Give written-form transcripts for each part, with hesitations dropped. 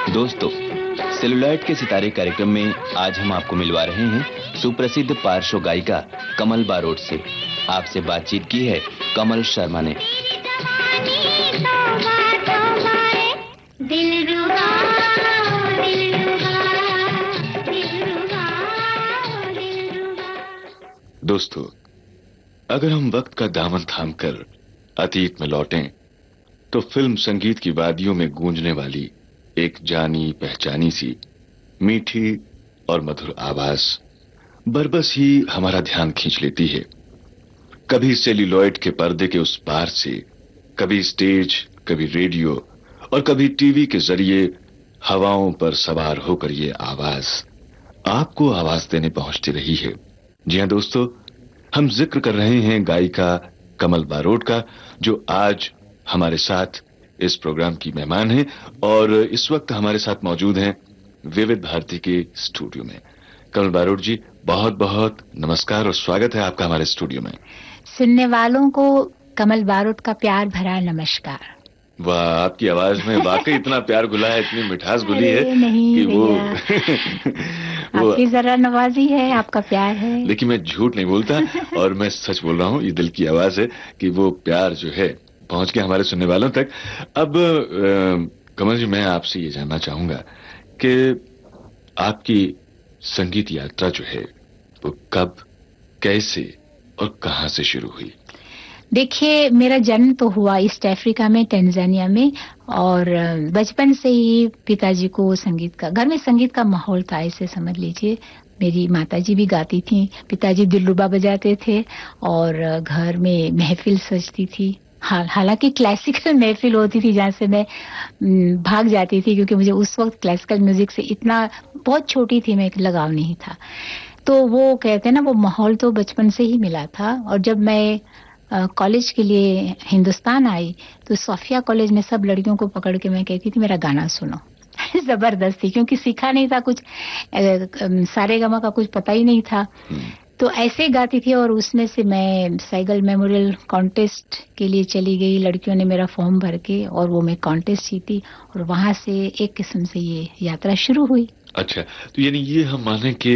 दोस्तों, सेलुलॉइड के सितारे कार्यक्रम में आज हम आपको मिलवा रहे हैं सुप्रसिद्ध पार्श्व गायिका कमल बारोट से। आपसे बातचीत की है कमल शर्मा ने। दोस्तों, अगर हम वक्त का दामन थामकर अतीत में लौटें तो फिल्म संगीत की वादियों में गूंजने वाली एक जानी पहचानी सी मीठी और मधुर आवाज बरबस ही हमारा ध्यान खींच लेती है। कभी सेल्यूलॉइड के पर्दे के उस पार से, कभी स्टेज, कभी रेडियो और कभी टीवी के जरिए हवाओं पर सवार होकर ये आवाज आपको आवाज देने पहुंचती रही है। जी हां दोस्तों, हम जिक्र कर रहे हैं गायिका कमल बारोट का, जो आज हमारे साथ इस प्रोग्राम की मेहमान हैं और इस वक्त हमारे साथ मौजूद हैं विविध भारती के स्टूडियो में। कमल बारोट जी, बहुत बहुत नमस्कार और स्वागत है आपका हमारे स्टूडियो में। सुनने वालों को कमल बारोट का प्यार भरा नमस्कार। वाह, आपकी आवाज में वाकई इतना प्यार घुला है, इतनी मिठास घुली है कि वो आपकी जरा नवाजी है, आपका प्यार है। लेकिन मैं झूठ नहीं बोलता और मैं सच बोल रहा हूँ। ये दिल की आवाज है कि वो प्यार जो है पहुंच गया हमारे सुनने वालों तक। अब कमल जी, मैं आपसे ये जानना चाहूंगा कि आपकी संगीत यात्रा जो है वो कब, कैसे और कहां से शुरू हुई? देखिए, मेरा जन्म तो हुआ ईस्ट अफ्रीका में, तंजानिया में, और बचपन से ही पिताजी को संगीत का, घर में संगीत का माहौल था, ऐसे समझ लीजिए। मेरी माताजी भी गाती थी, पिताजी दिलरुबा बजाते थे और घर में महफिल सजती थी। हालांकि क्लासिकल महफिल होती थी जहां से मैं भाग जाती थी, क्योंकि मुझे उस वक्त क्लासिकल म्यूजिक से इतना, बहुत छोटी थी मैं, लगाव नहीं था। तो वो कहते हैं ना, वो माहौल तो बचपन से ही मिला था। और जब मैं कॉलेज के लिए हिंदुस्तान आई तो सोफिया कॉलेज में सब लड़कियों को पकड़ के मैं कहती थी मेरा गाना सुनो। जबरदस्ती, क्योंकि सीखा नहीं था कुछ, सारेगामा का कुछ पता ही नहीं था। तो ऐसे गाती थी और उसमें से मैं साइगल मेमोरियल कॉन्टेस्ट के लिए चली गई। लड़कियों ने मेरा फॉर्म भर के, और वो मैं कॉन्टेस्ट जीती, और वहां से एक किस्म से ये यात्रा शुरू हुई। अच्छा, तो यानी ये हम माने कि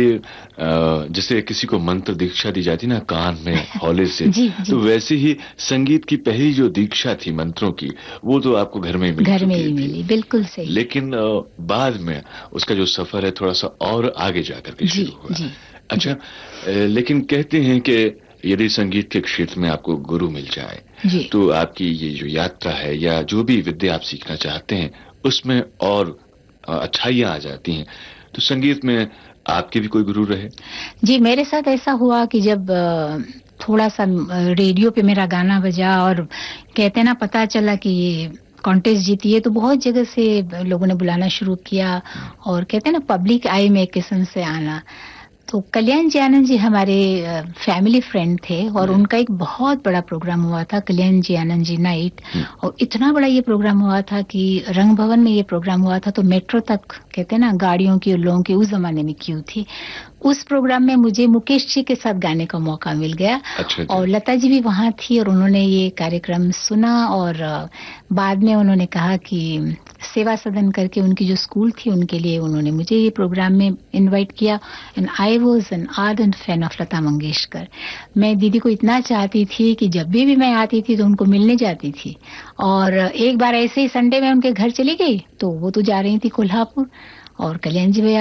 जैसे किसी को मंत्र दीक्षा दी जाती ना कान में हौले से जी, तो वैसे ही संगीत की पहली जो दीक्षा थी मंत्रों की, वो तो आपको घर में ही मिली। घर में ही मिली, बिल्कुल सही। लेकिन बाद में उसका जो सफर है थोड़ा सा और आगे जाकर के शुरू हुआ। जी, अच्छा, लेकिन कहते हैं कि यदि संगीत के क्षेत्र में आपको गुरु मिल जाए तो आपकी ये जो यात्रा है या जो भी विद्या आप सीखना चाहते हैं उसमें और अच्छाइयां आ जाती हैं। तो संगीत में आपके भी कोई गुरु रहे? जी, मेरे साथ ऐसा हुआ कि जब थोड़ा सा रेडियो पे मेरा गाना बजा और कहते ना, पता चला कि ये कॉन्टेस्ट जीती है, तो बहुत जगह से लोगों ने बुलाना शुरू किया और कहते ना पब्लिक आई में एक किस्म से आना। तो कल्याण जी आनंद जी हमारे फैमिली फ्रेंड थे और उनका एक बहुत बड़ा प्रोग्राम हुआ था, कल्याण जी आनंद जी नाइट। और इतना बड़ा ये प्रोग्राम हुआ था कि रंग भवन में ये प्रोग्राम हुआ था, तो मेट्रो तक कहते ना गाड़ियों की और लोगों की उस जमाने में क्यू थी। उस प्रोग्राम में मुझे मुकेश जी के साथ गाने का मौका मिल गया। अच्छा, और लता जी भी वहां थी और उन्होंने ये कार्यक्रम सुना और बाद में उन्होंने कहा कि सेवा सदन करके उनकी जो स्कूल थी उनके लिए उन्होंने मुझे ये प्रोग्राम में इनवाइट किया। And I was an ardent fan of Lata Mangeshkar. मैं दीदी को इतना चाहती थी कि जब भी मैं आती थी तो उनको मिलने जाती थी। और एक बार ऐसे ही संडे में उनके घर चली गई तो वो तो जा रही थी कोल्हापुर और कल्याण जी